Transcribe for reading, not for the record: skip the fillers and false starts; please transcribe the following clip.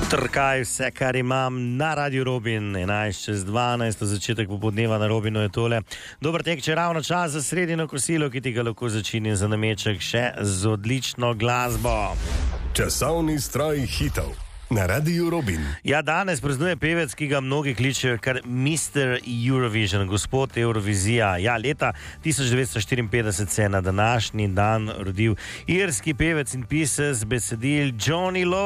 Trkaj vse, kar imam na Radio Robin, 11:12, začetek popodneva na Robinu je tole. Dober tek, če ravno čas za sredino kosilo, ki ti ga lahko začini za nameček še z odlično glasbo. Časovni stroj hitov na Radio Robin. Ja, danes praznuje pevec, ki ga mnogi kličejo kar Mr. Eurovision, gospod Eurovizija. Ja, leta 1954 se je na današnji dan rodil irski pevec in pisec besedil Johnny Lowe.